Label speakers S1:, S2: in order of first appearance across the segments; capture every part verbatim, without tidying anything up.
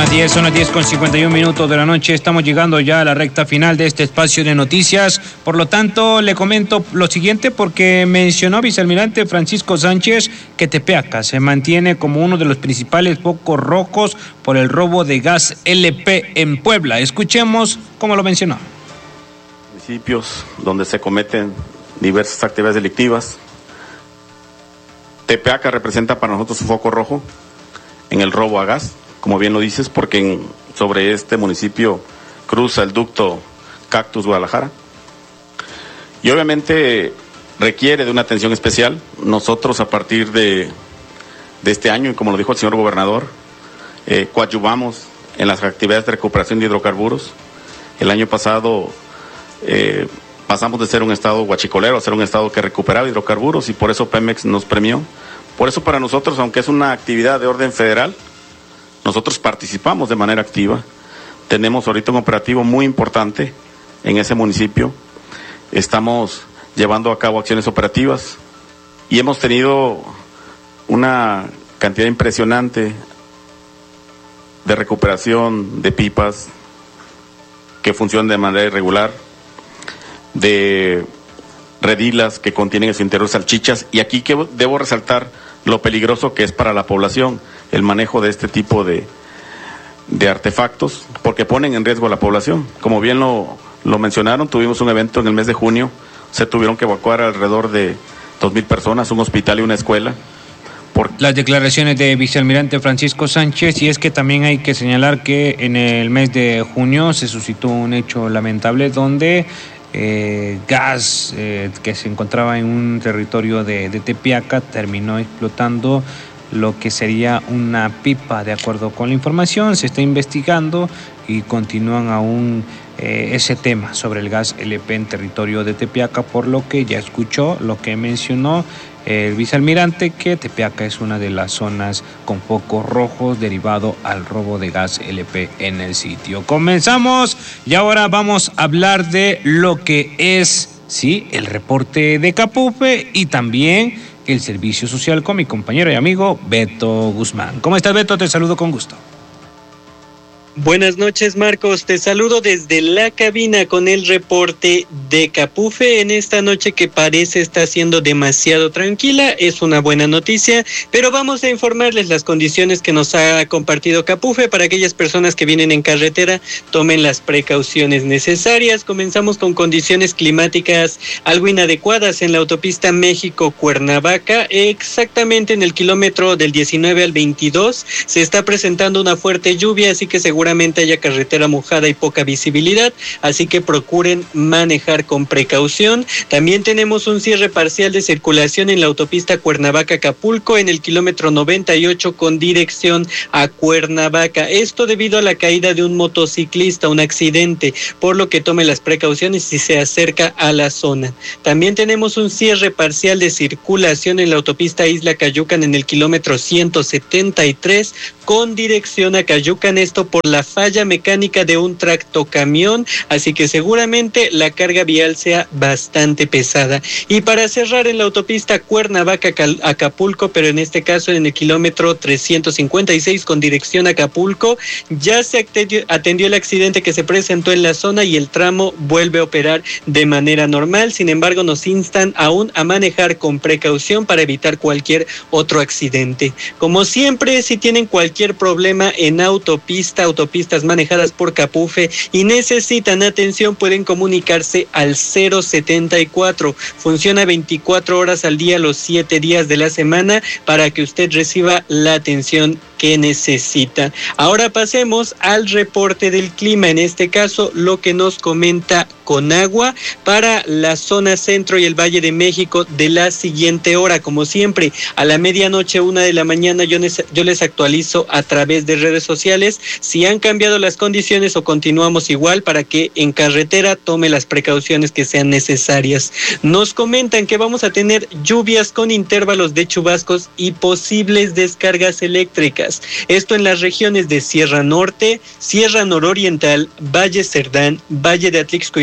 S1: las diez, son las diez con cincuenta y un minutos de la noche. Estamos llegando ya a la recta final de este espacio de noticias. Por lo tanto, le comento lo siguiente porque mencionó vicealmirante Francisco Sánchez que Tepeaca se mantiene como uno de los principales focos rojos por el robo de gas L P en Puebla. Escuchemos cómo lo mencionó.
S2: Municipios donde se cometen diversas actividades delictivas. Tepeaca representa para nosotros un foco rojo en el robo a gas, como bien lo dices, porque en, sobre este municipio cruza el ducto Cactus Guadalajara y obviamente requiere de una atención especial. Nosotros a partir de, de este año, y como lo dijo el señor gobernador, eh, coadyuvamos en las actividades de recuperación de hidrocarburos. El año pasado eh, pasamos de ser un estado guachicolero a ser un estado que recuperaba hidrocarburos y por eso Pemex nos premió. Por eso para nosotros, aunque es una actividad de orden federal, nosotros participamos de manera activa. Tenemos ahorita un operativo muy importante en ese municipio. Estamos llevando a cabo acciones operativas y hemos tenido una cantidad impresionante de recuperación de pipas que funcionan de manera irregular, de redilas que contienen en su interior salchichas. Y aquí que debo resaltar lo peligroso que es para la población el manejo de este tipo de, de artefactos, porque ponen en riesgo a la población. Como bien lo, lo mencionaron, tuvimos un evento en el mes de junio, se tuvieron que evacuar alrededor de dos mil personas, un hospital y una escuela. Por... Las declaraciones de vicealmirante Francisco Sánchez, y es que también hay que señalar que en el mes de junio se suscitó un hecho lamentable donde Eh, gas eh, que se encontraba en un territorio de, de Tepeaca terminó explotando lo que sería una pipa. De acuerdo con la información, se está investigando y continúan aún eh, ese tema sobre el gas L P en territorio de Tepeaca, por lo que ya escuchó lo que mencionó el vicealmirante, que Tepeaca es una de las zonas con focos rojos derivado al robo de gas L P en el sitio. Comenzamos y ahora vamos a hablar de lo que es, sí, el reporte de Capufe y también el servicio social con mi compañero y amigo Beto Guzmán. ¿Cómo estás, Beto? Te saludo con gusto.
S3: Buenas noches, Marcos. Te saludo desde la cabina con el reporte de Capufe en esta noche que parece estar siendo demasiado tranquila. Es una buena noticia, pero vamos a informarles las condiciones que nos ha compartido Capufe para aquellas personas que vienen en carretera. Tomen las precauciones necesarias. Comenzamos con condiciones climáticas algo inadecuadas en la autopista México-Cuernavaca. Exactamente en el kilómetro del diecinueve al veintidós se está presentando una fuerte lluvia, así que seguramente Seguramente haya carretera mojada y poca visibilidad, así que procuren manejar con precaución. También tenemos un cierre parcial de circulación en la autopista Cuernavaca-Acapulco en el kilómetro noventa y ocho con dirección a Cuernavaca. Esto debido a la caída de un motociclista, un accidente, por lo que tome las precauciones si se acerca a la zona. También tenemos un cierre parcial de circulación en la autopista Isla Cayucan en el kilómetro ciento setenta y tres con dirección a Cayucan, esto por la falla mecánica de un tractocamión, así que seguramente la carga vial sea bastante pesada. Y para cerrar en la autopista Cuernavaca-Acapulco, pero en este caso en el kilómetro trescientos cincuenta y seis con dirección a Acapulco, ya se atendió, atendió el accidente que se presentó en la zona y el tramo vuelve a operar de manera normal. Sin embargo, nos instan aún a manejar con precaución para evitar cualquier otro accidente. Como siempre, si tienen cualquier problema en autopista, autopistas manejadas por Capufe y necesitan atención, pueden comunicarse al cero setenta y cuatro. Funciona veinticuatro horas al día, los siete días de la semana, para que usted reciba la atención que necesita. Ahora pasemos al reporte del clima, en este caso lo que nos comenta Conagua para la zona centro y el Valle de México de la siguiente hora. Como siempre, a la medianoche, una de la mañana, yo les, yo les actualizo a través de redes sociales si han cambiado las condiciones o continuamos igual, para que en carretera tome las precauciones que sean necesarias. Nos comentan que vamos a tener lluvias con intervalos de chubascos y posibles descargas eléctricas. Esto en las regiones de Sierra Norte, Sierra Nororiental, Valle Cerdán, Valle de Atlixco y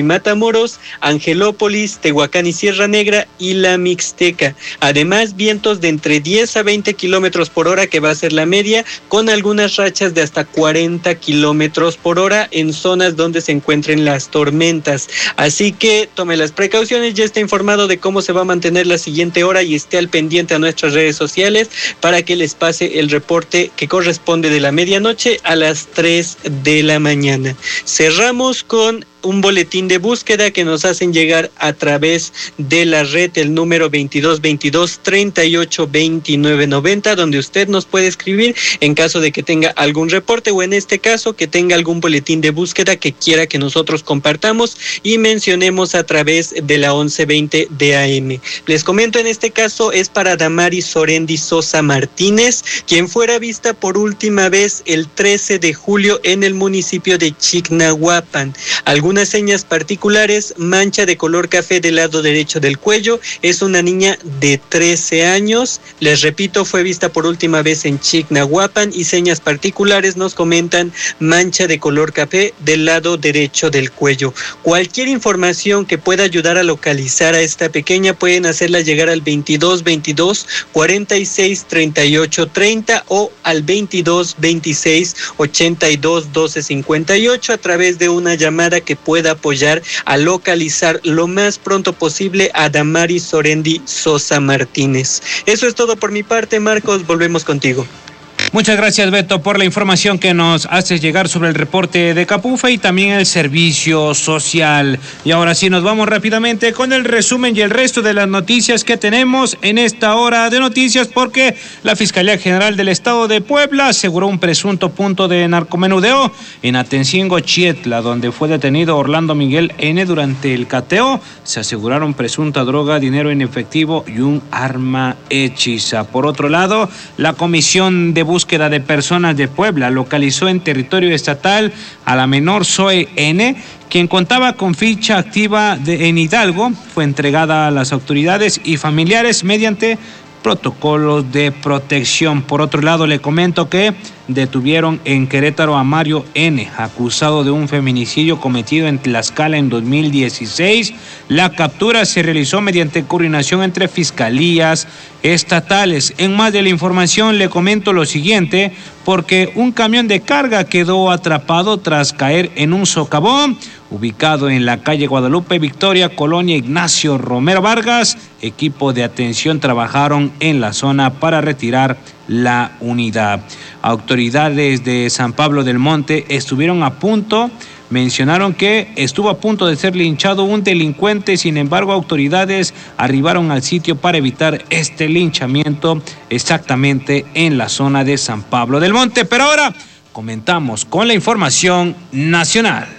S3: Matamoros, Angelópolis, Tehuacán y Sierra Negra y la Mixteca. Además, vientos de entre diez a veinte kilómetros por hora, que va a ser la media, con algunas rachas de hasta cuarenta kilómetros por hora en zonas donde se encuentren las tormentas. Así que tome las precauciones, ya está informado de cómo se va a mantener la siguiente hora y esté al pendiente a nuestras redes sociales para que les pase el reporte que corresponde de la medianoche a las tres de la mañana. Cerramos con un boletín de búsqueda que nos hacen llegar a través de la red, el número veintidós veintidós treinta y ocho veintinueve noventa, donde usted nos puede escribir en caso de que tenga algún reporte o en este caso que tenga algún boletín de búsqueda que quiera que nosotros compartamos y mencionemos a través de la once veinte de A M. Les comento, en este caso es para Damaris Sorendi Sosa Martínez, quien fuera vista por última vez el trece de julio en el municipio de Chignahuapan. Algunas señas particulares: mancha de color café del lado derecho del cuello, es una niña de trece años, les repito, fue vista por última vez en Chignahuapan, y señas particulares nos comentan mancha de color café del lado derecho del cuello. Cualquier información que pueda ayudar a localizar a esta pequeña pueden hacerla llegar al veintidós veintidós cuarenta y seis treinta y ocho treinta o al veintidós veintiséis ochenta y dos doce cincuenta y ocho a través de una llamada que pueda apoyar a localizar lo más pronto posible a Damaris Sorendi Sosa Martínez. Eso es todo por mi parte, Marcos, volvemos contigo.
S1: Muchas gracias, Beto, por la información que nos haces llegar sobre el reporte de Capufe y también el servicio social. Y ahora sí, nos vamos rápidamente con el resumen y el resto de las noticias que tenemos en esta hora de noticias, porque la Fiscalía General del Estado de Puebla aseguró un presunto punto de narcomenudeo en Atencingo, Chietla, donde fue detenido Orlando Miguel N. Durante el cateo se aseguraron presunta droga, dinero en efectivo y un arma hechiza. Por otro lado, la Comisión de Búsqueda de Personas de Puebla localizó en territorio estatal a la menor Zoe N., quien contaba con ficha activa de, en Hidalgo. Fue entregada a las autoridades y familiares mediante protocolos de protección. Por otro lado, le comento que detuvieron en Querétaro a Mario N., acusado de un feminicidio cometido en Tlaxcala en dos mil dieciséis. La captura se realizó mediante coordinación entre fiscalías estatales. En más de la información le comento lo siguiente, porque un camión de carga quedó atrapado tras caer en un socavón ubicado en la calle Guadalupe Victoria, colonia Ignacio Romero Vargas. Equipo de atención trabajaron en la zona para retirar la unidad. Autoridades de San Pablo del Monte estuvieron a punto, mencionaron que estuvo a punto de ser linchado un delincuente. Sin embargo, autoridades arribaron al sitio para evitar este linchamiento exactamente en la zona de San Pablo del Monte. Pero ahora comentamos con la información nacional.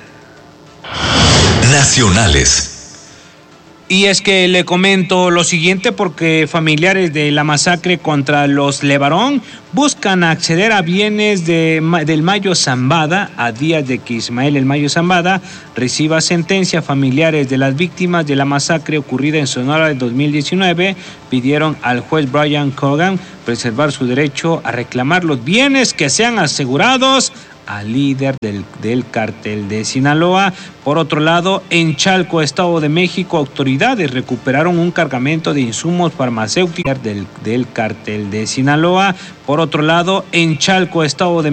S4: Nacionales.
S1: Y es que le comento lo siguiente, porque familiares de la masacre contra los Levarón buscan acceder a bienes de, del Mayo Zambada a días de que Ismael El Mayo Zambada reciba sentencia. Familiares de las víctimas de la masacre ocurrida en Sonora de dos mil diecinueve pidieron al juez Brian Cogan preservar su derecho a reclamar los bienes que sean asegurados al líder del, del cártel de Sinaloa. Por otro lado, en Chalco, Estado de México, autoridades recuperaron un cargamento de insumos farmacéuticos del, del cártel de Sinaloa. Por otro lado, en Chalco, Estado de